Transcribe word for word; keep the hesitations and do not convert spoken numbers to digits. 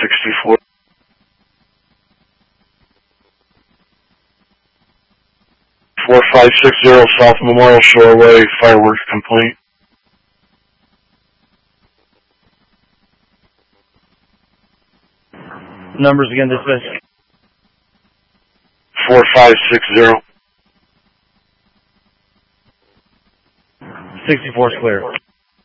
sixty-four. four five six zero South Memorial Shore Way, fireworks complete. Numbers again, dispatch. four five six zero. sixty-four is clear.